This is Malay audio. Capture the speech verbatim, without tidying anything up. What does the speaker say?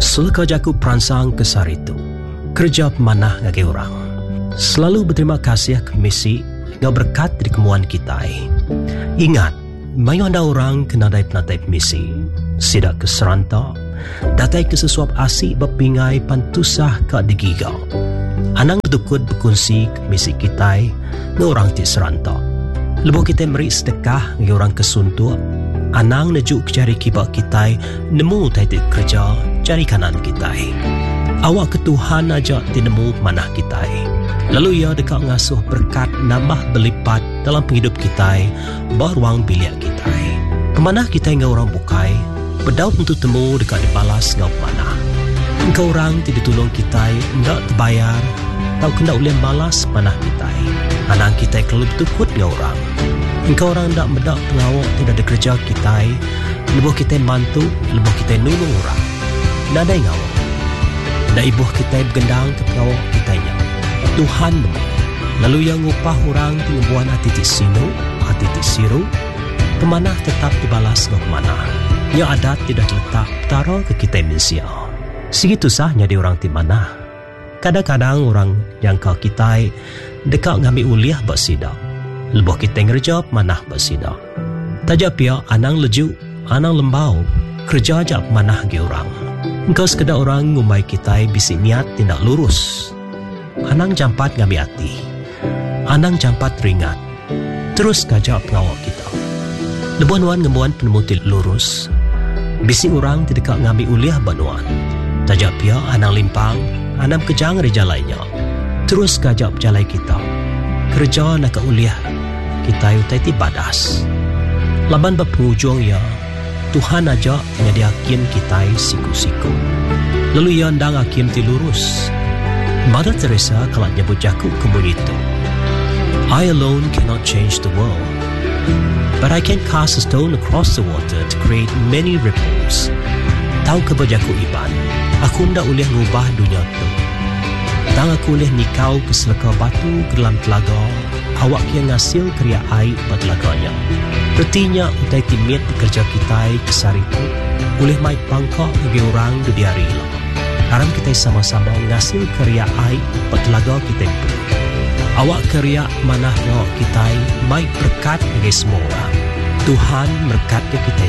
Sulka jaku peransang kesar itu kerja pemanah ngagi orang. Selalu berterima kasih ke misi ngau berkat dari kemuan kita. Ingat, mayu anda orang kena dai penatai misi. Sidak ke serantak, datai ke sesuap asik berpingai pantusah ke digigau. Anang betukut berkongsi ke misi kita ngau orang ti serantak. Lebuh kita beri sedekah ngau orang kesuntuk. Anang nejuk cari kibak kita nemu tai kerja cari kanan kita. Awak ke Tuhan aja tinemu manah kita. Lalu ia dekat ngasuh berkat nambah berlipat dalam penghidup kita baruang biliak kita. Pemanah kita ngau orang bukai berdaut untuk temu dekat dibalas ngau pemanah. Engkau orang tidak tolong kita enggak terbayar tau kena ulih balas panah kita. Anang kita kalau betukut ngau orang. Engkau orang tak mendak pengawak tidak ada kerja kita. Lebuh kita mantu, lebuh kita nulung orang. Tak ada ngawak. Tak ibuh kita bergendang ke pengawak kitanya. Tuhan nemu. Lalu yang upah orang tingubuan hati ti sinu, hati ti siru. Pemanah tetap dibalas ke pemanah. Yang adat tidak letak taruh ke kita manusia. Segitu sahnya di orang ti manah. Kadang-kadang orang yang kau kita dekat ngambil uliah bersidak. Lebuh kita ngerja manah bersidak. Tajak pia anang leju, anang lembau, kerja ajak manah ge orang. Engkau sekedar orang ngumai kita bisi niat tindak lurus. Anang jampat ngambil hati. Anang jampat ringat. Terus kajak pengawak kita. Lebuan-wan ngemuan penemuti lurus. Bisi orang tidak ngambil uliah banuan. Tajak pia anang limpang, anang kejang reja lainnya. Terus kajak jalai kita. Kerja nak ke uliah kita utai ti badas. Laban berpenghujung ya, Tuhan aja nyadi hakim kita siku-siku. Lalu ia ndang hakim ti lurus. Mother Teresa kalau nyebut jaku kemun itu. I alone cannot change the world, but I can cast a stone across the water to create many ripples. Tahu kebajaku iban, aku ndak uliah ngubah dunia tu. Tang aku boleh nikau ke selaka batu ke dalam telaga, awak yang ngasil kriya air pada telaganya. Artinya utai timit kerja kita kesar itu, boleh mai pangkak bagi orang di hari lah. Haram kita sama-sama ngasil kriya air pada telaga kita itu. Awak kriya manah awak kita mai berkat bagi semua orang. Tuhan berkat ke kita